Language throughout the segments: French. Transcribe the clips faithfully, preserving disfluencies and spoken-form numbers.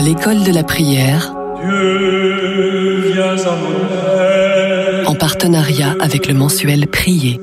l'école de la prière, Dieu, viens à mon aide. En partenariat avec le mensuel Prier.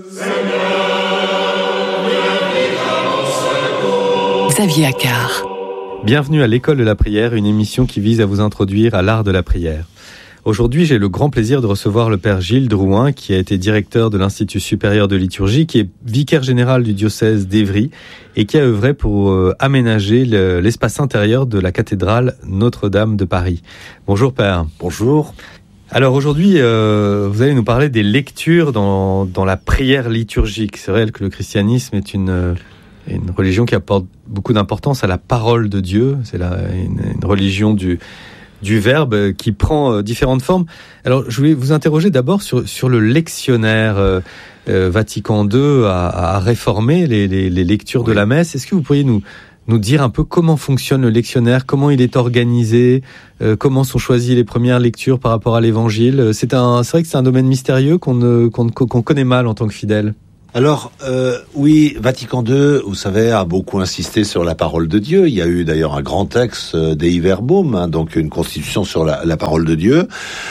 Xavier Accard. Bienvenue à l'école de la prière, une émission qui vise à vous introduire à l'art de la prière. Aujourd'hui, j'ai le grand plaisir de recevoir le père Gilles Drouin, qui a été directeur de l'Institut supérieur de liturgie, qui est vicaire général du diocèse d'Évry et qui a œuvré pour euh, aménager le, l'espace intérieur de la cathédrale Notre-Dame de Paris. Bonjour père. Bonjour. Alors aujourd'hui, euh, vous allez nous parler des lectures dans, dans la prière liturgique. C'est vrai que le christianisme est une... Euh, une religion qui apporte beaucoup d'importance à la parole de Dieu. C'est la, une, une religion du, du verbe qui prend différentes formes. Alors, je voulais vous interroger d'abord sur, sur le lectionnaire. Euh, euh, Vatican deux a, a réformé les, les, les lectures oui. de la messe. Est-ce que vous pourriez nous, nous dire un peu comment fonctionne le lectionnaire, comment il est organisé, euh, comment sont choisies les premières lectures par rapport à l'Évangile? C'est, un, c'est vrai que c'est un domaine mystérieux qu'on, ne, qu'on, qu'on connaît mal en tant que fidèle. Alors, euh, oui, Vatican deux, vous savez, a beaucoup insisté sur la parole de Dieu. Il y a eu d'ailleurs un grand texte, euh, Dei Verbum, hein, donc une constitution sur la, la parole de Dieu.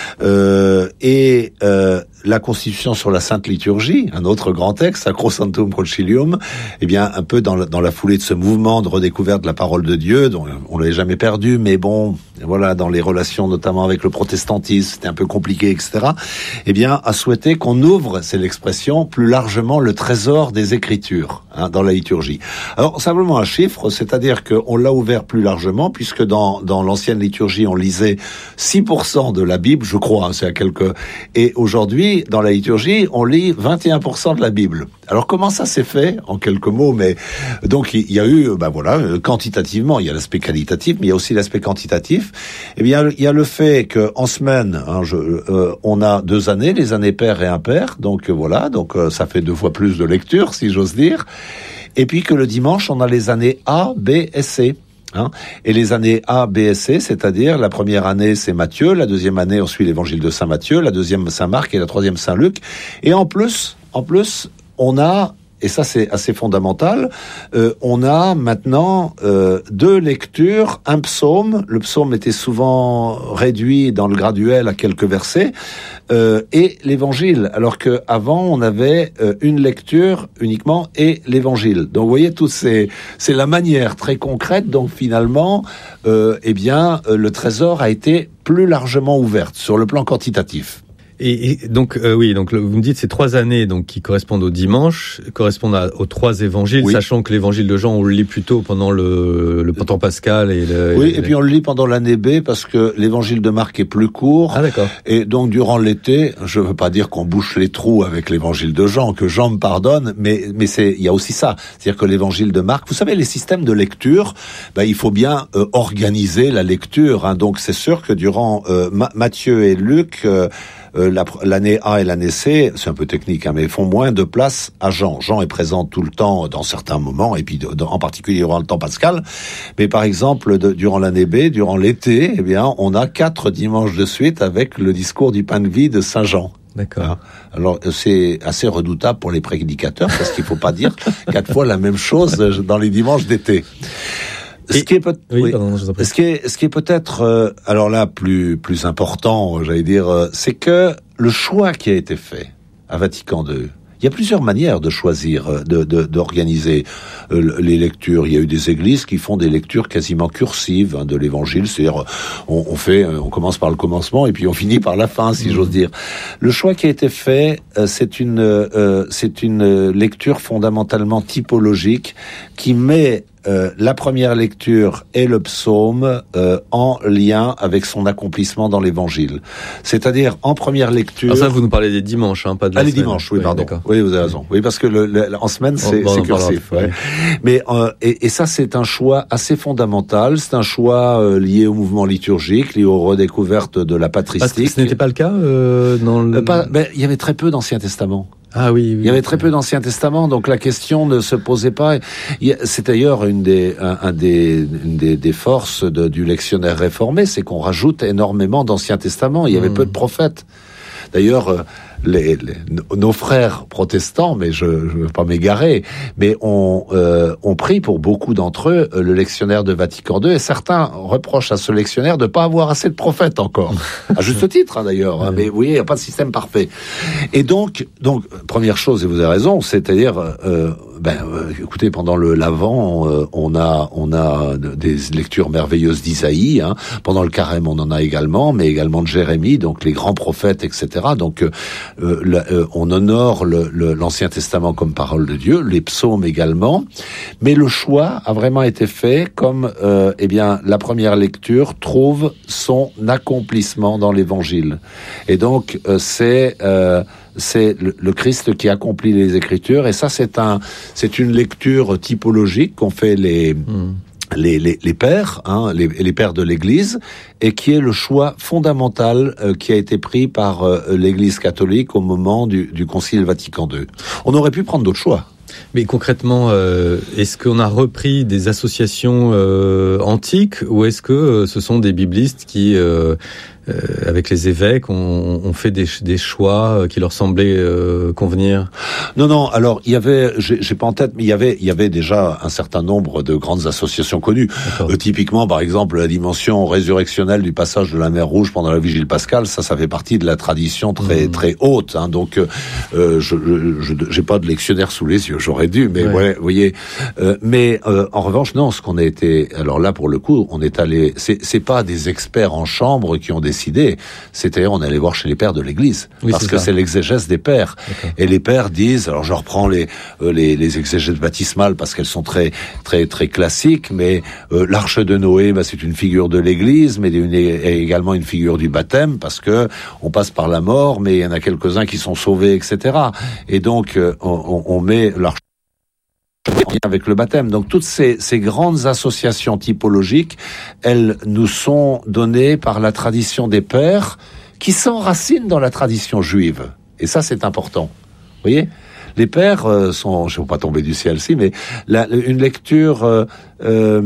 Euh, et euh, la constitution sur la Sainte Liturgie, un autre grand texte, Sacrosanctum Concilium, eh bien, un peu dans la, dans la foulée de ce mouvement de redécouverte de la parole de Dieu, dont on l'avait jamais perdu, mais bon, voilà, dans les relations notamment avec le protestantisme, c'était un peu compliqué, et cetera, eh bien, a souhaité qu'on ouvre, c'est l'expression, plus largement le trésor des Écritures, hein, dans la liturgie. Alors, simplement un chiffre, c'est-à-dire qu'on l'a ouvert plus largement, puisque dans, dans l'ancienne liturgie, on lisait six pour cent de la Bible, je crois, hein, c'est à quelques... Et aujourd'hui, dans la liturgie, on lit vingt et un pour cent de la Bible. Alors, comment ça s'est fait, en quelques mots? Mais donc, il y a eu, ben voilà, quantitativement, il y a l'aspect qualitatif, mais il y a aussi l'aspect quantitatif. Eh bien, il y a le fait que en semaine, hein, je, euh, on a deux années, les années paires et impaires, donc euh, voilà, donc euh, ça fait deux fois plus de lecture, si j'ose dire. Et puis que le dimanche, on a les années A, B et C. Hein, et les années A, B et C, c'est-à-dire la première année c'est Matthieu, la deuxième année on suit l'évangile de Saint Matthieu, la deuxième Saint Marc et la troisième Saint Luc. Et en plus, en plus, on a, et ça c'est assez fondamental, euh, on a maintenant euh, deux lectures, un psaume, le psaume était souvent réduit dans le graduel à quelques versets, euh, et l'évangile, alors qu'avant on avait euh, une lecture uniquement et l'évangile. Donc vous voyez, tout c'est, c'est la manière très concrète dont finalement euh, eh bien, euh, le trésor a été plus largement ouvert sur le plan quantitatif. Et, et donc euh, oui, donc vous me dites ces trois années donc qui correspondent au dimanche, correspondent à, aux trois évangiles, oui. Sachant que l'évangile de Jean on le lit plutôt pendant le, le temps pascal et le, oui, et, et puis on le lit pendant l'année B parce que l'évangile de Marc est plus court. Ah d'accord. Et donc durant l'été, je veux pas dire qu'on bouche les trous avec l'évangile de Jean, que Jean me pardonne, mais mais c'est il y a aussi ça, c'est-à-dire que l'évangile de Marc, vous savez les systèmes de lecture, ben il faut bien euh, organiser la lecture. Hein, donc c'est sûr que durant euh, Ma- Matthieu et Luc euh, Euh, la, l'année A et l'année C, c'est un peu technique, hein, mais font moins de place à Jean. Jean est présent tout le temps dans certains moments, et puis de, de, en particulier durant le temps pascal. Mais par exemple, de, durant l'année B, durant l'été, eh bien, on a quatre dimanches de suite avec le discours du pain de vie de Saint Jean. D'accord. Alors c'est assez redoutable pour les prédicateurs parce qu'il faut pas dire quatre fois la même chose dans les dimanches d'été. Ce qui est peut- oui, oui. pardon, je vous en prie. Ce qui est, ce qui est peut-être, euh, alors là, plus, plus important, j'allais dire, euh, c'est que le choix qui a été fait à Vatican deux, il y a plusieurs manières de choisir, de, de, d'organiser euh, les lectures. Il y a eu des églises qui font des lectures quasiment cursives hein, de l'évangile, c'est-à-dire on, on fait, on commence par le commencement et puis on finit par la fin, si mmh. j'ose dire. Le choix qui a été fait, euh, c'est une, euh, c'est une lecture fondamentalement typologique qui met Euh, la première lecture et le psaume euh, en lien avec son accomplissement dans l'évangile. C'est-à-dire, en première lecture... Alors ça, vous nous parlez des dimanches, hein, pas de la ah, les semaine. dimanches, oui, oui pardon. D'accord. Oui, vous avez raison. Oui, parce que le, le, en semaine, c'est, bon, c'est cursif. Ouais. Oui. Mais euh, et, et ça, c'est un choix assez fondamental. C'est un choix euh, lié au mouvement liturgique, lié aux redécouvertes de la patristique. Ah, ce n'était pas le cas euh, dans le... Euh, pas, ben, il y avait très peu d'Ancien Testament. Ah oui, oui. Il y avait très peu d'Ancien Testament, donc la question ne se posait pas. C'est d'ailleurs une des, un, un des, une des, des forces de, du lectionnaire réformé, c'est qu'on rajoute énormément d'Ancien Testament. Il y avait mmh. peu de prophètes. D'ailleurs, les, les, nos frères protestants, mais je ne veux pas m'égarer, mais on, euh, on prie pour beaucoup d'entre eux le lectionnaire de Vatican deux, et certains reprochent à ce lectionnaire de ne pas avoir assez de prophètes encore. À juste titre, hein, d'ailleurs, hein, mais vous voyez, il n'y a pas de système parfait. Et donc, donc, première chose, et vous avez raison, c'est-à-dire, euh, ben, euh, écoutez, pendant le l'Avent, euh, on a, on a des lectures merveilleuses d'Isaïe, hein. Pendant le Carême, on en a également, mais également de Jérémie, donc les grands prophètes, et cetera. Donc, euh, euh, euh, on honore le, le, l'Ancien Testament comme parole de Dieu, les psaumes également, mais le choix a vraiment été fait comme, euh, eh bien, la première lecture trouve son accomplissement dans l'Évangile. Et donc, euh, c'est euh, c'est le, le Christ qui accomplit les Écritures, et ça, c'est un, c'est une lecture typologique qu'ont fait les mmh. Les, les, les pères, hein, les, les pères de l'Église, et qui est le choix fondamental euh, qui a été pris par euh, l'Église catholique au moment du, du Concile Vatican deux. On aurait pu prendre d'autres choix. Mais concrètement, euh, est-ce qu'on a repris des associations euh, antiques, ou est-ce que euh, ce sont des biblistes qui, euh, euh, avec les évêques, ont, ont fait des, des choix qui leur semblaient euh, convenir? Non, non. Alors, il y avait, j'ai, j'ai pas en tête, mais il y avait, il y avait déjà un certain nombre de grandes associations connues. Euh, typiquement, par exemple, la dimension résurrectionnelle du passage de la mer Rouge pendant la vigile pascale, ça, ça fait partie de la tradition très, mmh. très haute. Hein, donc, euh, je, je, je, j'ai pas de lectionnaire sous les yeux. J'aurais dû, mais ouais, ouais vous voyez. Euh, mais euh, en revanche, non. Ce qu'on a été, alors là, pour le coup, on est allé. C'est, c'est pas des experts en chambre qui ont décidé. C'est-à-dire, on est allé voir chez les pères de l'Église, oui, parce c'est que ça. C'est l'exégèse des pères. D'accord. Et les pères disent. Alors, je reprends les euh, les, les exégèses baptismales parce qu'elles sont très très très classiques. Mais euh, l'arche de Noé, bah, c'est une figure de l'Église, mais une, également une figure du baptême, parce que on passe par la mort, mais il y en a quelques-uns qui sont sauvés, et cetera. Et donc, euh, on, on met l'arche avec le baptême. Donc toutes ces, ces grandes associations typologiques, elles nous sont données par la tradition des pères qui s'enracinent dans la tradition juive. Et ça, c'est important. Vous voyez ? Les pères euh, sont, je ne vais pas tomber du ciel, si, mais la, une lecture, euh, euh,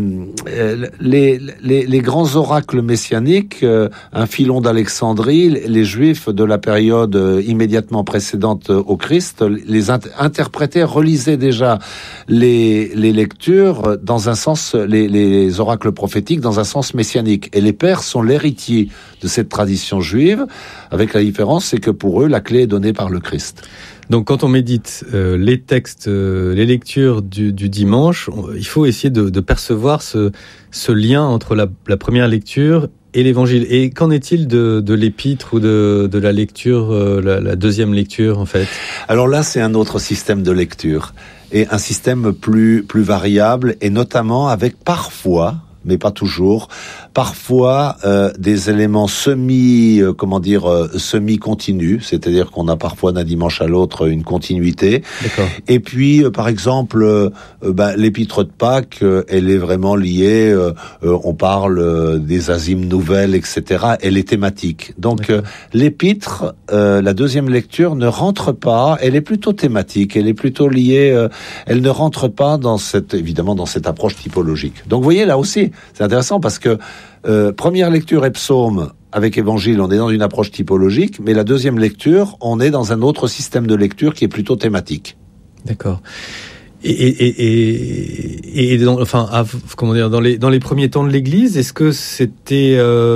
les, les, les grands oracles messianiques, euh, un Philon d'Alexandrie, les Juifs de la période euh, immédiatement précédente au Christ, les int- interprétaient, relisaient déjà les, les lectures dans un sens, les, les oracles prophétiques dans un sens messianique. Et les pères sont l'héritier de cette tradition juive, avec la différence, c'est que pour eux, la clé est donnée par le Christ. Donc, quand on médite euh, les textes, euh, les lectures du, du dimanche, on, il faut essayer de, de percevoir ce, ce lien entre la, la première lecture et l'évangile. Et qu'en est-il de, de l'épître ou de, de la lecture, euh, la, la deuxième lecture, en fait? Alors là, c'est un autre système de lecture. Et un système plus, plus variable, et notamment avec parfois, mais pas toujours, parfois euh, des éléments semi, euh, comment dire, euh, semi-continus, c'est-à-dire qu'on a parfois d'un dimanche à l'autre une continuité. D'accord. Et puis, euh, par exemple, euh, ben, l'épître de Pâques, euh, elle est vraiment liée, euh, euh, on parle euh, des azimes nouvelles, et cetera. Elle est thématique. Donc, euh, l'épître, euh, la deuxième lecture ne rentre pas, elle est plutôt thématique, elle est plutôt liée, euh, elle ne rentre pas dans cette, évidemment, dans cette approche typologique. Donc, vous voyez, là aussi, c'est intéressant parce que euh, première lecture et psaume avec évangile, on est dans une approche typologique, mais la deuxième lecture, on est dans un autre système de lecture qui est plutôt thématique. D'accord. Et, et, et, et dans, enfin, à, comment dire, dans les dans les premiers temps de l'Église, est-ce que c'était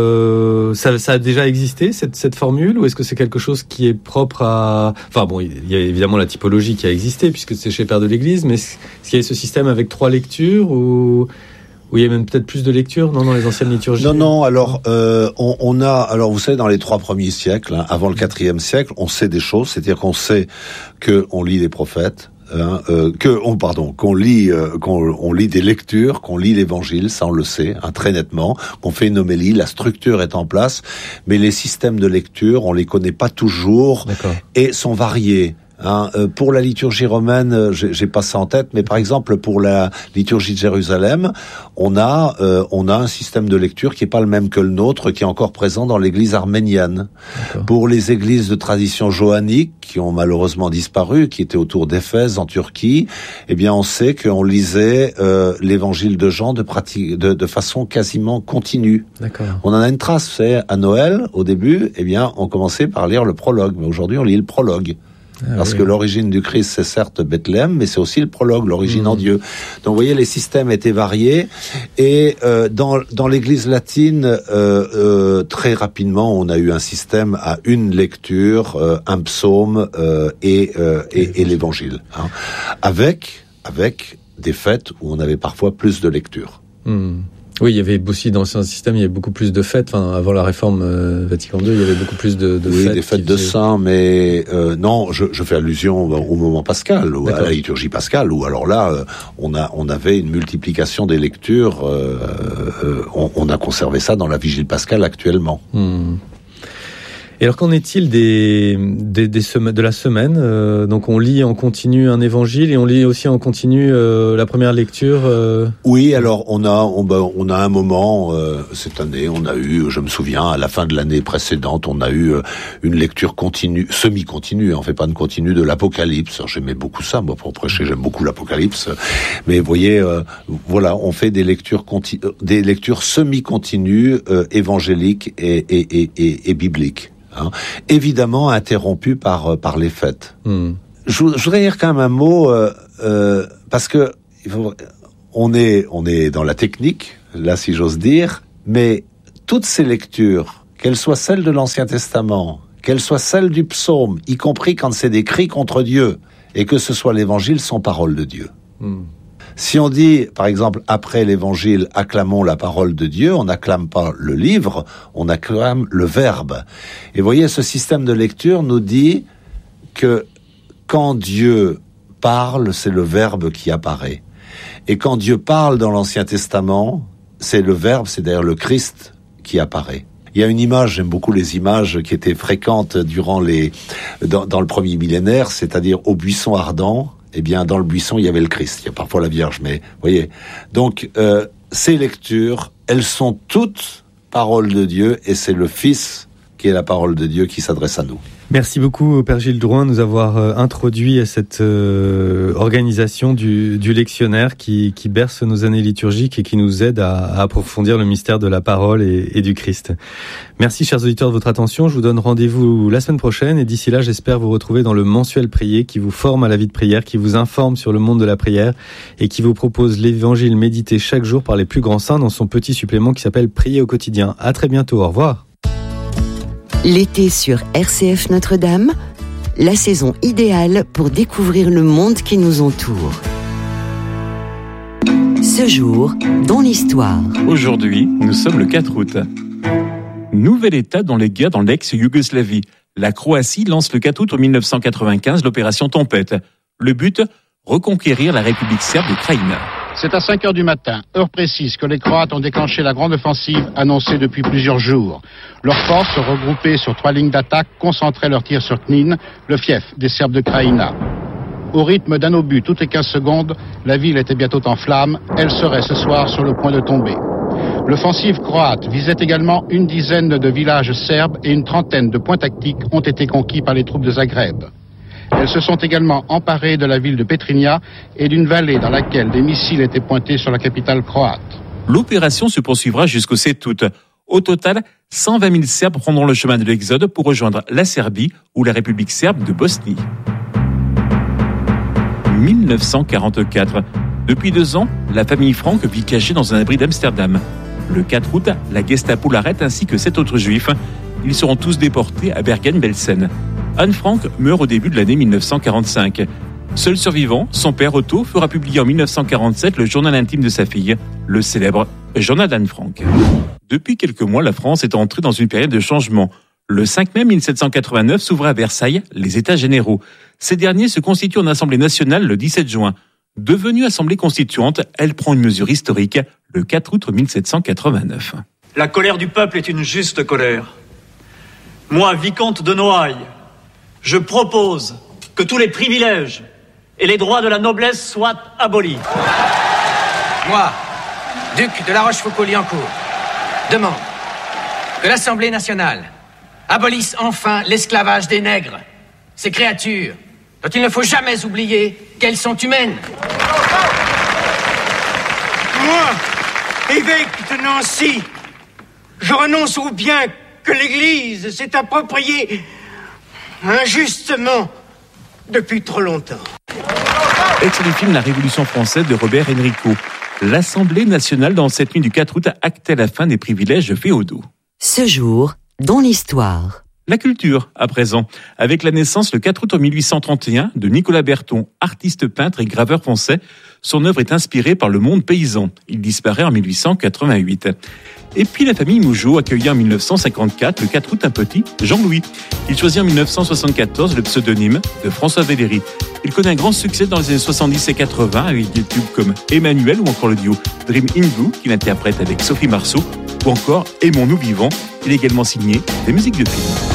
euh, ça, ça a déjà existé cette cette formule, ou est-ce que c'est quelque chose qui est propre à, enfin bon, il y a évidemment la typologie qui a existé puisque c'est chez les pères de l'Église, mais est-ce qu'il y a ce système avec trois lectures ou Oui, il y a même peut-être plus de lectures, non, dans les anciennes liturgies. Non, non. Alors, euh, on, on a, alors vous savez, dans les trois premiers siècles, hein, avant le quatrième siècle, on sait des choses. C'est-à-dire qu'on sait que on lit les prophètes, hein, euh, que on, pardon, qu'on lit, euh, qu'on on lit des lectures, qu'on lit l'Évangile, ça on le sait, hein, très nettement. Qu'on fait une homélie, la structure est en place, mais les systèmes de lecture, on les connaît pas toujours. D'accord. Et sont variés. Hein, euh, pour la liturgie romaine, euh, j'ai, j'ai pas ça en tête, mais par exemple pour la liturgie de Jérusalem, on a euh, on a un système de lecture qui est pas le même que le nôtre, qui est encore présent dans l'Église arménienne. D'accord. Pour les églises de tradition johannique qui ont malheureusement disparu, qui étaient autour d'Éphèse en Turquie, eh bien on sait qu'on lisait euh, l'Évangile de Jean de, pratique, de de façon quasiment continue. D'accord. On en a une trace, c'est à Noël au début, eh bien on commençait par lire le prologue, mais aujourd'hui on lit le prologue. Ah, Parce oui. que l'origine du Christ, c'est certes Bethléem, mais c'est aussi le prologue, l'origine mmh. en Dieu. Donc, vous voyez, les systèmes étaient variés. Et euh, dans, dans l'Église latine, euh, euh, très rapidement, on a eu un système à une lecture, euh, un psaume euh, et, euh, et, et l'Évangile, hein, avec avec des fêtes où on avait parfois plus de lectures. Mmh. Oui, il y avait aussi dans l'ancien système, il y avait beaucoup plus de fêtes. Enfin, avant la réforme euh, Vatican deux, il y avait beaucoup plus de, de oui, fêtes. Oui, des fêtes de faisaient... saints, mais euh, non, je, je fais allusion au moment pascal, ou à la liturgie pascale, où alors là, euh, on a, on avait une multiplication des lectures. Euh, euh, on, on a conservé ça dans la vigile pascale actuellement. Hmm. Et alors, qu'en est-il des, des, des sem- de la semaine euh, Donc, on lit en continu un évangile et on lit aussi en continu euh, la première lecture. Euh... Oui, alors on a, on, ben, on a un moment euh, cette année, on a eu, je me souviens, à la fin de l'année précédente, on a eu euh, une lecture continue, semi-continue, on fait pas de continu de l'Apocalypse. Alors, j'aimais beaucoup ça, moi, pour prêcher, j'aime beaucoup l'Apocalypse. Mais vous voyez, euh, voilà, on fait des lectures conti- des lectures semi-continues, euh, évangéliques et, et, et, et, et bibliques. Hein, évidemment interrompu par par les fêtes. Mmh. Je, je voudrais dire quand même un mot euh, euh, parce que il faut, on est on est dans la technique là si j'ose dire, mais toutes ces lectures, qu'elles soient celles de l'Ancien Testament, qu'elles soient celles du psaume, y compris quand c'est des cris contre Dieu, et que ce soit l'Évangile, sont paroles de Dieu. Mmh. Si on dit, par exemple, après l'Évangile, acclamons la parole de Dieu, on n'acclame pas le livre, on acclame le verbe. Et vous voyez, ce système de lecture nous dit que quand Dieu parle, c'est le verbe qui apparaît. Et quand Dieu parle dans l'Ancien Testament, c'est le verbe, c'est d'ailleurs le Christ qui apparaît. Il y a une image, j'aime beaucoup les images qui étaient fréquentes durant les, dans, dans le premier millénaire, c'est-à-dire au buisson ardent. Eh bien, dans le buisson, il y avait le Christ. Il y a parfois la Vierge, mais vous voyez. Donc, euh, ces lectures, elles sont toutes paroles de Dieu, et c'est le Fils qui est la parole de Dieu qui s'adresse à nous. Merci beaucoup, Père Gilles Drouin, de nous avoir euh, introduit à cette euh, organisation du, du lectionnaire qui, qui berce nos années liturgiques et qui nous aide à, à approfondir le mystère de la parole et, et du Christ. Merci, chers auditeurs, de votre attention. Je vous donne rendez-vous la semaine prochaine et d'ici là, j'espère vous retrouver dans le mensuel prier qui vous forme à la vie de prière, qui vous informe sur le monde de la prière et qui vous propose l'évangile médité chaque jour par les plus grands saints dans son petit supplément qui s'appelle Prier au quotidien. À très bientôt. Au revoir. L'été sur R C F Notre-Dame, la saison idéale pour découvrir le monde qui nous entoure. Ce jour, dans l'histoire. Aujourd'hui, nous sommes le quatre août. Nouvel état dans les guerres dans l'ex-Yougoslavie. La Croatie lance le quatre août mille neuf cent quatre-vingt-quinze l'opération Tempête. Le but, reconquérir la République serbe de Krajina. C'est à cinq heures du matin, heure précise, que les Croates ont déclenché la grande offensive annoncée depuis plusieurs jours. Leurs forces, regroupées sur trois lignes d'attaque, concentraient leurs tirs sur Knin, le fief des Serbes de Krajina. Au rythme d'un obus toutes les quinze secondes, la ville était bientôt en flammes. Elle serait ce soir sur le point de tomber. L'offensive croate visait également une dizaine de villages serbes et une trentaine de points tactiques ont été conquis par les troupes de Zagreb. Elles se sont également emparées de la ville de Petrinja et d'une vallée dans laquelle des missiles étaient pointés sur la capitale croate. L'opération se poursuivra jusqu'au sept août. Au total, cent vingt mille Serbes prendront le chemin de l'Exode pour rejoindre la Serbie ou la République serbe de Bosnie. mille neuf cent quarante-quatre. Depuis deux ans, la famille Frank vit cachée dans un abri d'Amsterdam. Le quatre août, la Gestapo l'arrête ainsi que sept autres juifs. Ils seront tous déportés à Bergen-Belsen. Anne Frank meurt au début de l'année mille neuf cent quarante-cinq. Seul survivant, son père Otto fera publier en mille neuf cent quarante-sept le journal intime de sa fille, le célèbre Journal d'Anne Frank. Depuis quelques mois, la France est entrée dans une période de changement. Le cinq mai mille sept cent quatre-vingt-neuf s'ouvraient à Versailles les États généraux. Ces derniers se constituent en Assemblée nationale le dix-sept juin. Devenue Assemblée constituante, elle prend une mesure historique le quatre août mille sept cent quatre-vingt-neuf. La colère du peuple est une juste colère. Moi, vicomte de Noailles, je propose que tous les privilèges et les droits de la noblesse soient abolis. Moi, duc de La Rochefoucauld-Liancourt, demande que l'Assemblée nationale abolisse enfin l'esclavage des nègres, ces créatures dont il ne faut jamais oublier qu'elles sont humaines. Moi, évêque de Nancy, je renonce au bien que l'Église s'est approprié injustement depuis trop longtemps. Extrait du film La Révolution française de Robert Enrico. L'Assemblée nationale, dans cette nuit du quatre août, a acté la fin des privilèges féodaux. Ce jour, dans l'histoire. La culture, à présent, avec la naissance le quatre août mille huit cent trente et un de Nicolas Berton, artiste peintre et graveur français. Son œuvre est inspirée par le monde paysan. Il disparaît en mille huit cent quatre-vingt-huit. Et puis la famille Mougeot accueillit en mille neuf cent cinquante-quatre, le quatre août, un petit Jean-Louis. Il choisit en mille neuf cent soixante-quatorze le pseudonyme de François Véléry. Il connaît un grand succès dans les années soixante-dix et quatre-vingts avec des tubes comme Emmanuel ou encore le duo Dream In Blue qu'il interprète avec Sophie Marceau ou encore Aimons-nous vivants. Il est également signé des musiques de films.